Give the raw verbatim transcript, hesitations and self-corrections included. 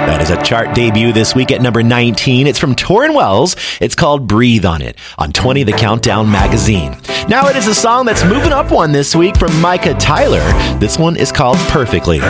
That is a chart debut this week at number nineteen. It's from Torrin Wells. It's called Breathe on It on twenty The Countdown magazine. Now it is a song that's moving up one this week from Micah Tyler. This one is called Perfectly.